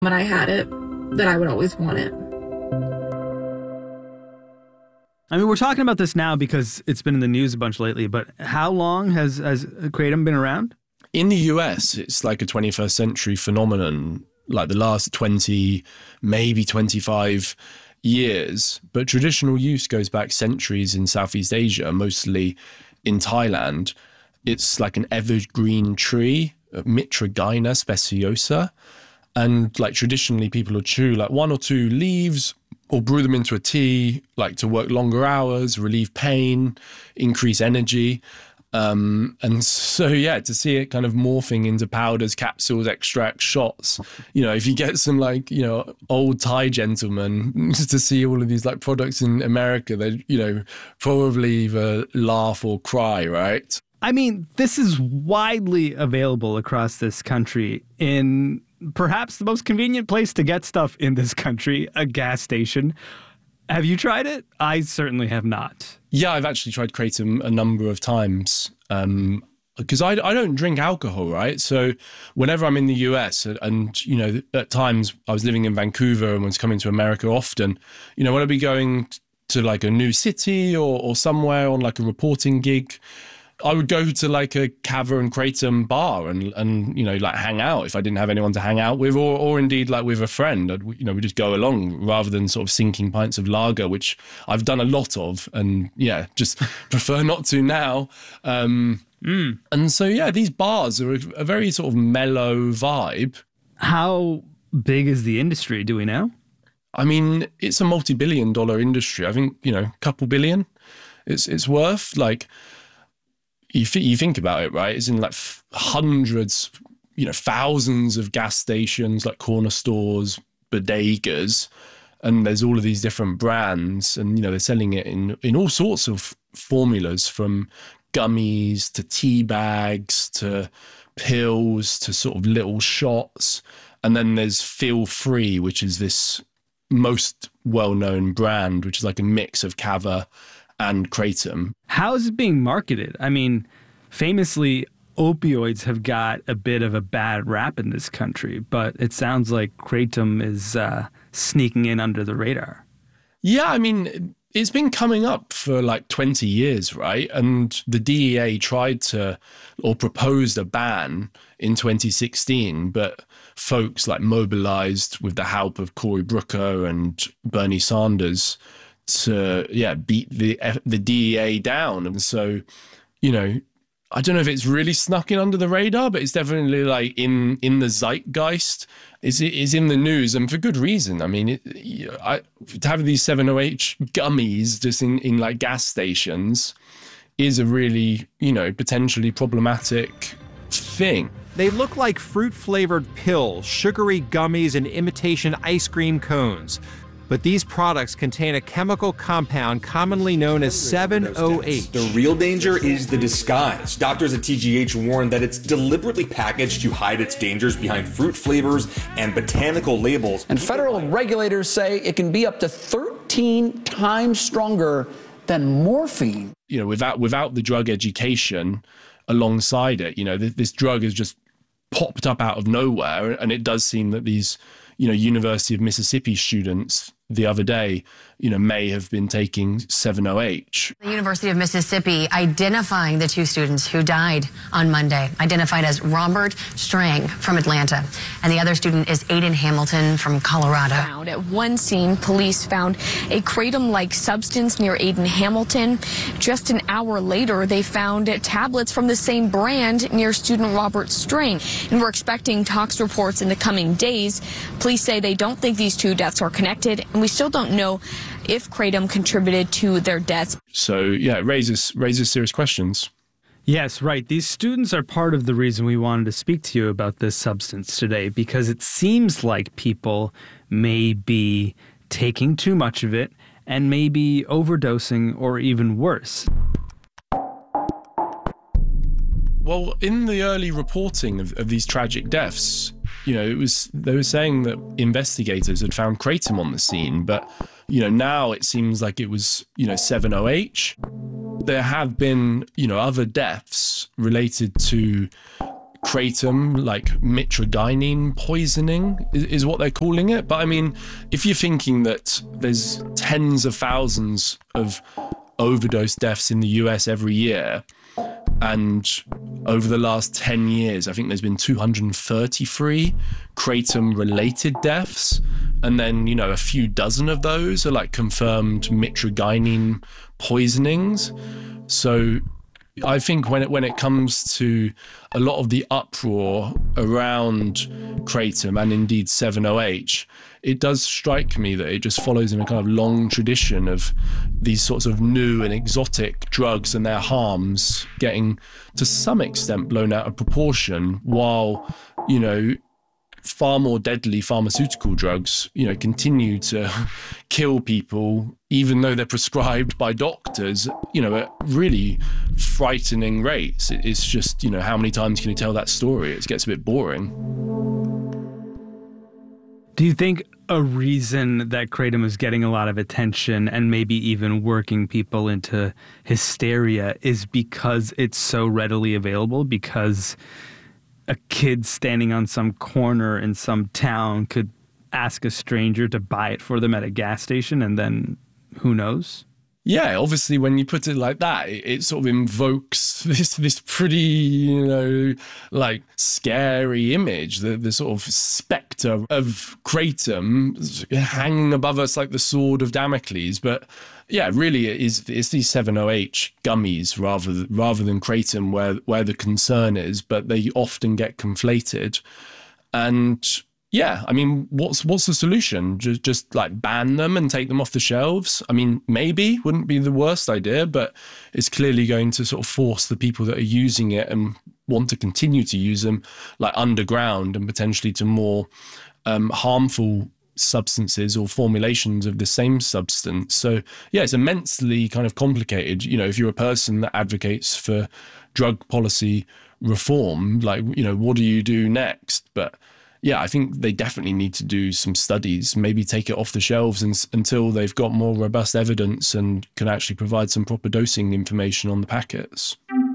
When I had it, that I would always want it. I mean, we're talking about this now because it's been in the news a bunch lately, but how long has Kratom been around? In the US, it's like a 21st century phenomenon, like the last 20, maybe 25 years. But traditional use goes back centuries in Southeast Asia, mostly in Thailand. It's like an evergreen tree, Mitragyna speciosa. And like traditionally people would chew like one or two leaves or brew them into a tea, like to work longer hours, relieve pain, increase energy. And so, yeah, to see it kind of morphing into powders, capsules, extracts, shots, you know, if you get some like, you know, old Thai gentlemen to see all of these like products in America, they, you know, probably either laugh or cry, right? I mean, this is widely available across this country in perhaps the most convenient place to get stuff in this country, a gas station. Have you tried it? I certainly have not. Yeah, I've actually tried Kratom a number of times because I don't drink alcohol, right? So whenever I'm in the US and, you know, at times I was living in Vancouver and was coming to America often, you know, when I'd be going to like a new city or somewhere on like a reporting gig, I would go to like a Kava and Kratom bar and you know, like hang out if I didn't have anyone to hang out with or indeed like with a friend. You know, we just go along rather than sort of sinking pints of lager, which I've done a lot of and yeah, just prefer not to now. And so, yeah, these bars are a very sort of mellow vibe. How big is the industry? Do we know? I mean, it's a multi-billion-dollar industry. I think, you know, a couple billion it's worth. Like, you think about it, right? It's in like hundreds, you know, thousands of gas stations, like corner stores, bodegas, and there's all of these different brands, and you know they're selling it in all sorts of formulas, from gummies to tea bags to pills to sort of little shots, and then there's Feel Free, which is this most well-known brand, which is like a mix of Kava and Kratom. How is it being marketed? I mean, famously, opioids have got a bit of a bad rap in this country, but it sounds like Kratom is sneaking in under the radar. Yeah, I mean, it's been coming up for like 20 years, right? And the DEA tried to, or proposed a ban in 2016, but folks like mobilized with the help of Cory Booker and Bernie Sanders to beat the DEA down. And so, you know, I don't know if it's really snuck in under the radar, but it's definitely like in the zeitgeist. It's in the news, and for good reason. I mean, to have these 7-OH gummies just in like gas stations is a really, you know, potentially problematic thing. They look like fruit-flavored pills, sugary gummies, and imitation ice cream cones. But these products contain a chemical compound commonly known as 7-OH. The real danger is the disguise. Doctors at TGH warn that it's deliberately packaged to hide its dangers behind fruit flavors and botanical labels. And federal regulators say it can be up to 13 times stronger than morphine. You know, without the drug education alongside it, you know, this drug has just popped up out of nowhere. And it does seem that these, you know, University of Mississippi students the other day, you know, may have been taking 7-OH. The University of Mississippi identifying the two students who died on Monday, identified as Robert Strang from Atlanta, and the other student is Aiden Hamilton from Colorado. At one scene, police found a kratom-like substance near Aiden Hamilton. Just an hour later, they found tablets from the same brand near student Robert Strang. And we're expecting tox reports in the coming days. Police say they don't think these two deaths are connected, and we still don't know if kratom contributed to their deaths. So, yeah, it raises serious questions. Yes, right. These students are part of the reason we wanted to speak to you about this substance today, because it seems like people may be taking too much of it and maybe overdosing or even worse. Well, in the early reporting of these tragic deaths, you know, they were saying that investigators had found kratom on the scene, but, you know, now it seems like it was, you know, 7-OH. There have been, you know, other deaths related to kratom, like mitragynine poisoning is what they're calling it. But I mean, if you're thinking that there's tens of thousands of overdose deaths in the US every year, and over the last 10 years, I think there's been 233 kratom-related deaths. And then, a few dozen of those are like confirmed mitragynine poisonings. So I think when it comes to a lot of the uproar around kratom and indeed 7-OH, it does strike me that it just follows in a kind of long tradition of these sorts of new and exotic drugs and their harms getting to some extent blown out of proportion, while, far more deadly pharmaceutical drugs, continue to kill people, even though they're prescribed by doctors, at really frightening rates. It's just, how many times can you tell that story? It gets a bit boring. Do you think a reason that kratom is getting a lot of attention and maybe even working people into hysteria is because it's so readily available? Because a kid standing on some corner in some town could ask a stranger to buy it for them at a gas station, and then who knows? Yeah, obviously, when you put it like that, it sort of invokes this pretty, like scary image, the sort of spectre of kratom hanging above us like the sword of Damocles. But yeah, really, it's these 7-OH gummies rather than kratom where the concern is, but they often get conflated. And yeah, I mean, what's the solution? Just like ban them and take them off the shelves? I mean, maybe wouldn't be the worst idea, but it's clearly going to sort of force the people that are using it and want to continue to use them like underground and potentially to more harmful substances or formulations of the same substance. So yeah, it's immensely kind of complicated. If you're a person that advocates for drug policy reform, like, what do you do next? But yeah, I think they definitely need to do some studies, maybe take it off the shelves until they've got more robust evidence and can actually provide some proper dosing information on the packets.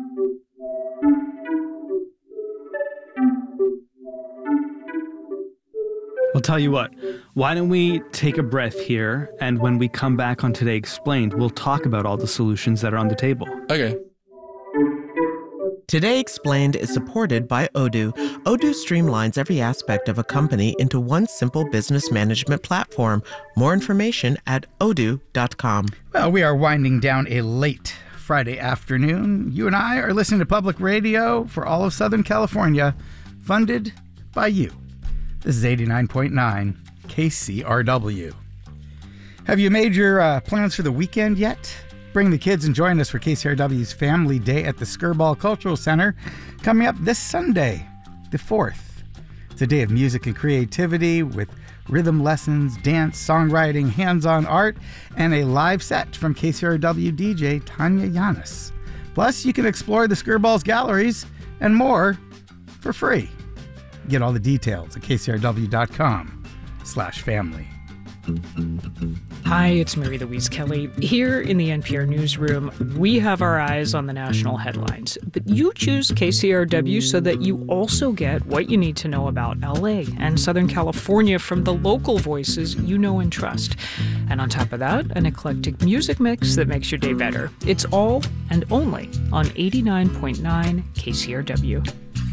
I'll tell you what, why don't we take a breath here, and when we come back on Today Explained, we'll talk about all the solutions that are on the table. Okay. Today Explained is supported by Odoo. Odoo streamlines every aspect of a company into one simple business management platform. More information at odoo.com. Well, we are winding down a late Friday afternoon. You and I are listening to public radio for all of Southern California, funded by you. This is 89.9 KCRW. Have you made your plans for the weekend yet? Bring the kids and join us for KCRW's Family Day at the Skirball Cultural Center coming up this Sunday, the 4th. It's a day of music and creativity with rhythm lessons, dance, songwriting, hands-on art, and a live set from KCRW DJ Tanya Yanis. Plus, you can explore the Skirball's galleries and more for free. Get all the details at kcrw.com/family. Hi, it's Mary Louise Kelly. Here in the NPR newsroom, we have our eyes on the national headlines. But you choose KCRW so that you also get what you need to know about LA and Southern California from the local voices you know and trust. And on top of that, an eclectic music mix that makes your day better. It's all and only on 89.9 KCRW.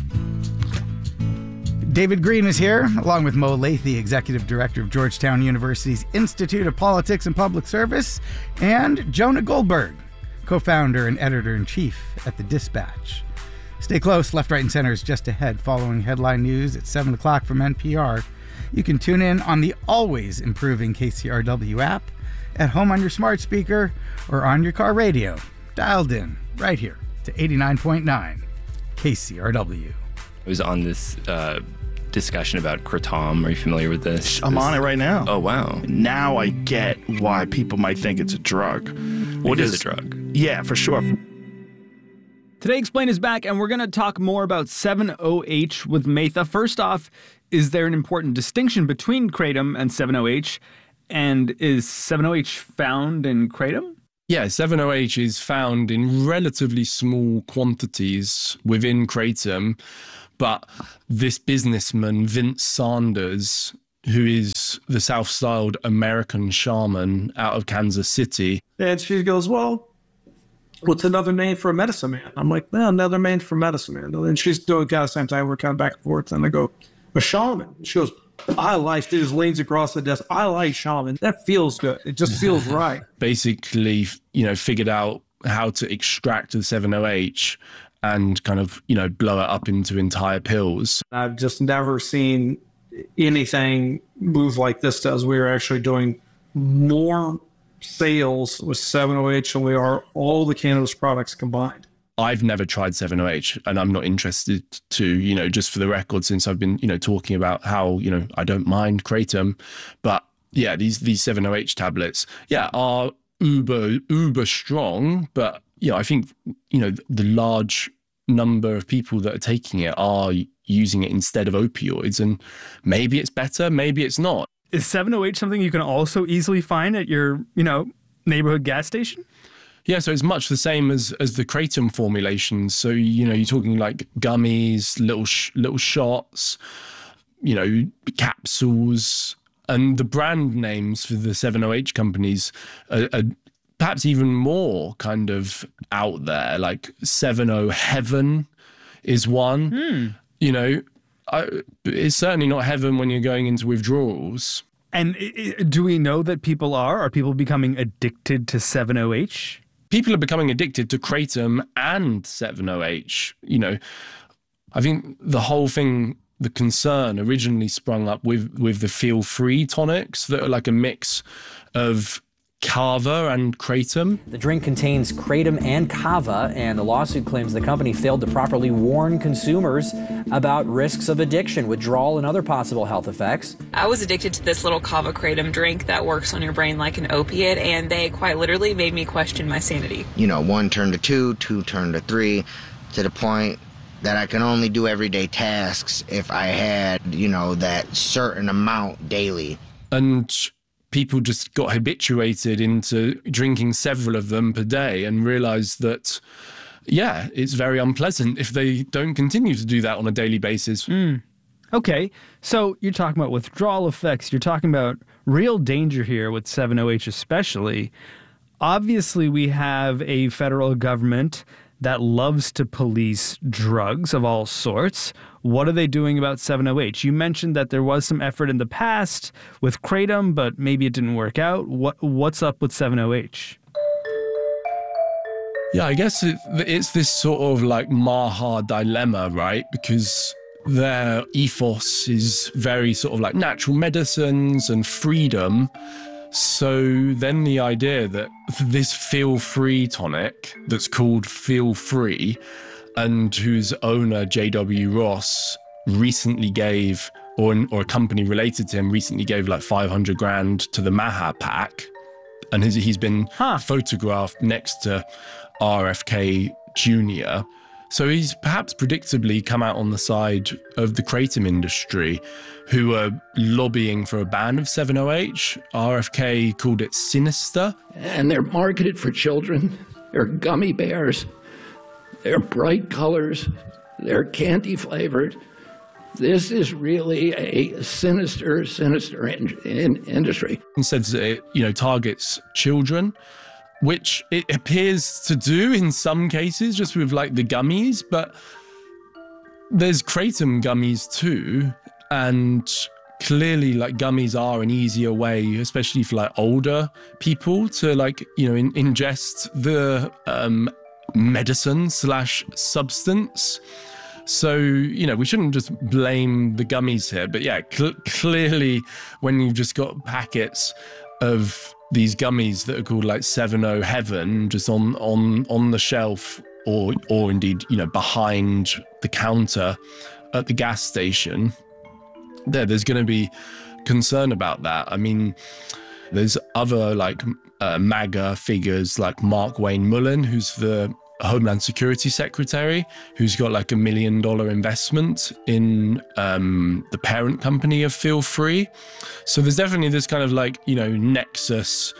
David Green is here, along with Mo Lathy, Executive Director of Georgetown University's Institute of Politics and Public Service, and Jonah Goldberg, co-founder and editor-in-chief at The Dispatch. Stay close. Left, Right, and Center is just ahead, following headline news at 7 o'clock from NPR. You can tune in on the always improving KCRW app, at home on your smart speaker, or on your car radio, dialed in right here to 89.9 KCRW. I was on this discussion about kratom. Are you familiar with this? I'm on it right now. Oh, wow. Now I get why people might think it's a drug. What is a drug? Yeah, for sure. Today Explained is back, and we're going to talk more about 7-OH with Metha. First off, is there an important distinction between kratom and 7-OH? And is 7-OH found in kratom? Yeah, 7-OH is found in relatively small quantities within kratom, but this businessman, Vince Sanders, who is the self-styled American shaman out of Kansas City. And she goes, well, what's another name for a medicine man? I'm like, well, another name for medicine man. And she's doing kind of the same time. We're kind of back and forth. And I go, a shaman. She goes, she just leans across the desk. I like shaman. That feels good. It just feels right. Basically, figured out how to extract the 7-OH and kind of, blow it up into entire pills. I've just never seen anything move like this does. We are actually doing more sales with 7-OH than we are all the cannabis products combined. I've never tried 7-OH, and I'm not interested to, just for the record, since I've been, talking about how, I don't mind kratom. But yeah, these 7-OH tablets, are uber strong. But, I think, the large number of people that are taking it are using it instead of opioids. And maybe it's better, maybe it's not. Is 7-OH something you can also easily find at your, neighborhood gas station? Yeah, so it's much the same as the kratom formulations. So, you're talking like gummies, little shots, capsules. And the brand names for the 7-OH companies are perhaps even more kind of out there, like 7-O Heaven is one. It's certainly not heaven when you're going into withdrawals. And do we know that people are people becoming addicted to 7-OH? People are becoming addicted to kratom and 7-OH. I think the whole thing, the concern originally sprung up with the Feel Free tonics that are like a mix of kava and kratom. The drink contains kratom and kava, and the lawsuit claims the company failed to properly warn consumers about risks of addiction, withdrawal, and other possible health effects. I was addicted to this little kava kratom drink that works on your brain like an opiate, and they quite literally made me question my sanity. 1 turned to 2, 2 turned to 3, to the point that I can only do everyday tasks if I had, that certain amount daily. And people just got habituated into drinking several of them per day and realized that, it's very unpleasant if they don't continue to do that on a daily basis. Okay, so you're talking about withdrawal effects. You're talking about real danger here with 7-OH especially. Obviously, we have a federal government that loves to police drugs of all sorts. What are they doing about 7-OH? You mentioned that there was some effort in the past with kratom, but maybe it didn't work out. What's up with 7-OH? Yeah, I guess it's this sort of like Maha dilemma, right? Because their ethos is very sort of like natural medicines and freedom. So then the idea that this Feel Free tonic that's called Feel Free and whose owner, J.W. Ross, recently gave, or a company related to him recently gave like $500,000 to the Maha PAC. And he's been photographed next to RFK Jr. So he's perhaps predictably come out on the side of the kratom industry, who are lobbying for a ban of 7-OH. RFK called it sinister. And they're marketed for children. They're gummy bears. They're bright colors. They're candy flavored. This is really a sinister industry. And says that it, targets children, which it appears to do in some cases, just with like the gummies, but there's kratom gummies too. And clearly like gummies are an easier way, especially for like older people to like, ingest the medicine / substance. So, we shouldn't just blame the gummies here, but yeah, clearly when you've just got packets of these gummies that are called like 7-O Heaven just on the shelf or indeed, behind the counter at the gas station, there's going to be concern about that. I mean, there's other like MAGA figures like Mark Wayne Mullen, who's the Homeland Security Secretary, who's got like $1 million investment in the parent company of Feel Free. So there's definitely this kind of like, nexus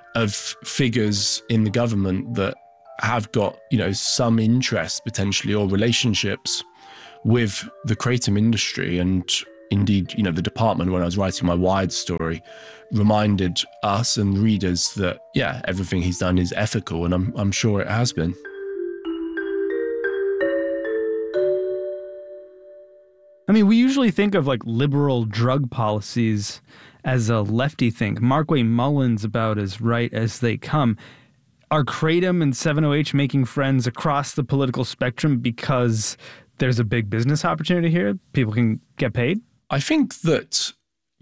of figures in the government that have got, some interest potentially or relationships with the kratom industry. And indeed, the department, when I was writing my Wired story, reminded us and readers that, everything he's done is ethical, and I'm sure it has been. I mean, we usually think of like liberal drug policies as a lefty thing. Markway Mullen's about as right as they come. Are kratom and 7-OH making friends across the political spectrum because there's a big business opportunity here? People can get paid? I think that,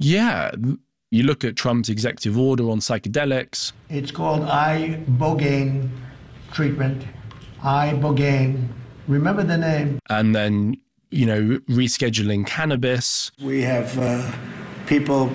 you look at Trump's executive order on psychedelics. It's called ibogaine treatment. Ibogaine. Remember the name. And then, rescheduling cannabis. We have people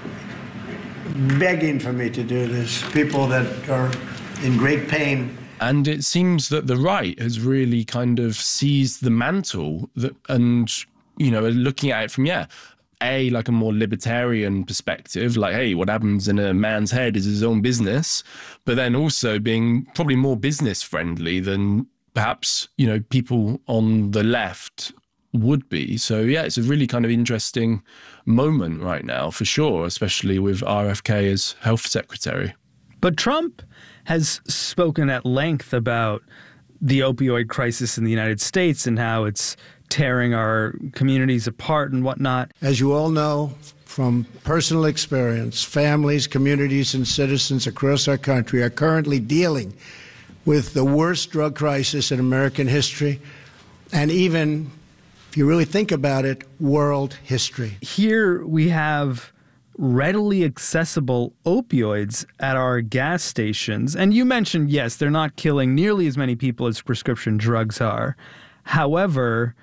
begging for me to do this, people that are in great pain. And it seems that the right has really kind of seized the mantle and, looking at it from, like a more libertarian perspective, like, hey, what happens in a man's head is his own business, but then also being probably more business friendly than perhaps, people on the left would be. So, it's a really kind of interesting moment right now, for sure, especially with RFK as health secretary. But Trump has spoken at length about the opioid crisis in the United States and how it's tearing our communities apart and whatnot. As you all know from personal experience, families, communities, and citizens across our country are currently dealing with the worst drug crisis in American history, and even, if you really think about it, world history. Here we have readily accessible opioids at our gas stations. And you mentioned, yes, they're not killing nearly as many people as prescription drugs are. However,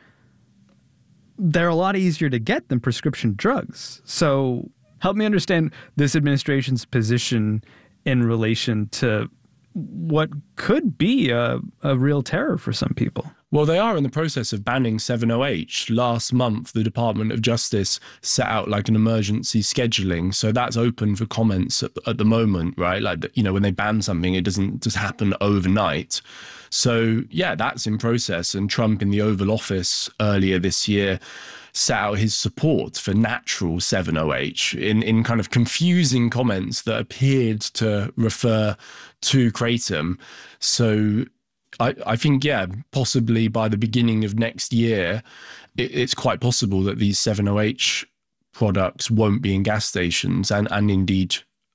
they're a lot easier to get than prescription drugs. So help me understand this administration's position in relation to what could be a real terror for some people. Well, they are in the process of banning 7-OH. Last month, the Department of Justice set out like an emergency scheduling. So that's open for comments at the moment, right? Like, when they ban something, it doesn't just happen overnight. So, that's in process. And Trump in the Oval Office earlier this year set out his support for natural 7-OH in kind of confusing comments that appeared to refer to kratom. So I think, possibly by the beginning of next year, it's quite possible that these 7-OH products won't be in gas stations. And indeed,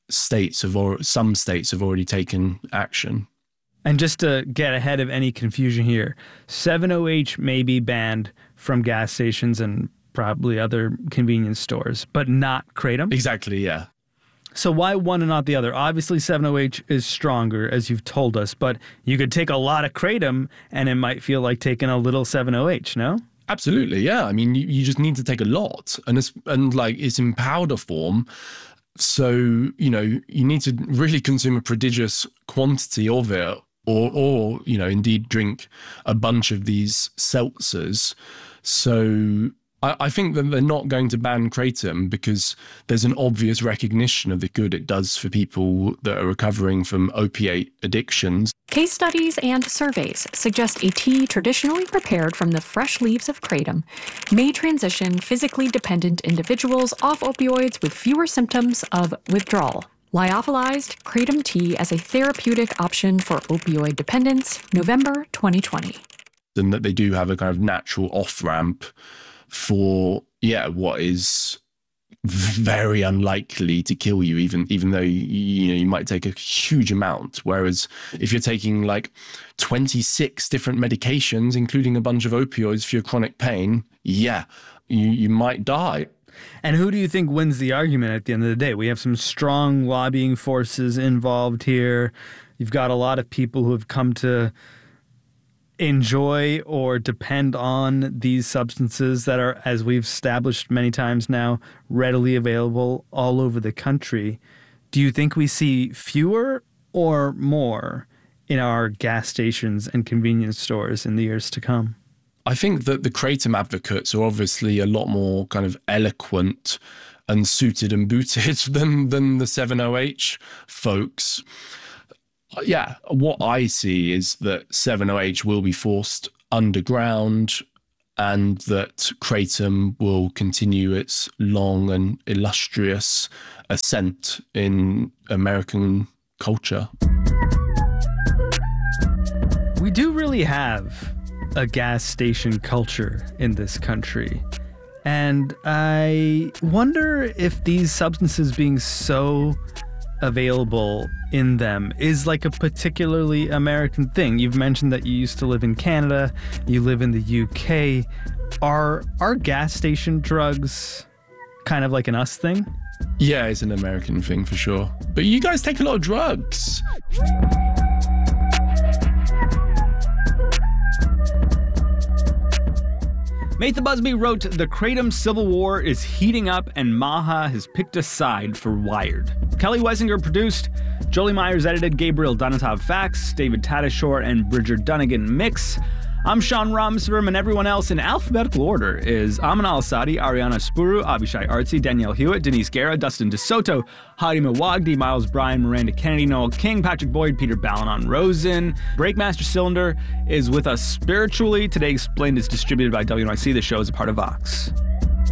some states have already taken action. And just to get ahead of any confusion here, 7-OH may be banned from gas stations and probably other convenience stores, but not kratom? Exactly, yeah. So why one and not the other? Obviously, 7-OH is stronger, as you've told us, but you could take a lot of kratom and it might feel like taking a little 7-OH, no? Absolutely, yeah. I mean, you just need to take a lot, and it's in powder form. So, you need to really consume a prodigious quantity of it, or indeed drink a bunch of these seltzers. So I think that they're not going to ban kratom because there's an obvious recognition of the good it does for people that are recovering from opiate addictions. Case studies and surveys suggest a tea traditionally prepared from the fresh leaves of kratom may transition physically dependent individuals off opioids with fewer symptoms of withdrawal. Lyophilized kratom tea as a therapeutic option for opioid dependence, November 2020. And that they do have a kind of natural off-ramp for, what is very unlikely to kill you, even though you might take a huge amount. Whereas if you're taking like 26 different medications, including a bunch of opioids for your chronic pain, you might die. And who do you think wins the argument at the end of the day? We have some strong lobbying forces involved here. You've got a lot of people who have come to enjoy or depend on these substances that are, as we've established many times now, readily available all over the country. Do you think we see fewer or more in our gas stations and convenience stores in the years to come? I think that the kratom advocates are obviously a lot more kind of eloquent and suited and booted than the 70H folks. Yeah, what I see is that 70H will be forced underground, and that Kratom will continue its long and illustrious ascent in American culture. We do really have a gas station culture in this country. And I wonder if these substances being so available in them is like a particularly American thing. You've mentioned that you used to live in Canada, you live in the UK. Are gas station drugs kind of like an us thing? Yeah, it's an American thing for sure. But you guys take a lot of drugs. Maytha Busby wrote, "The Kratom Civil War is heating up and Maha has picked a side for Wired." Kelly Wesinger produced, Jolie Myers edited, Gabriel Donatov fax, David Tadashore and Bridger Dunnigan mix. I'm Sean Ramsberg, and everyone else in alphabetical order is Amin Al-Asadi, Ariana Spuru, Avishai Artsy, Danielle Hewitt, Denise Guerra, Dustin DeSoto, Hadi Mawagdi, Miles Bryan, Miranda Kennedy, Noel King, Patrick Boyd, Peter Balanon Rosen. Breakmaster Cylinder is with us spiritually. Today Explained is distributed by WNYC. The show is a part of Vox.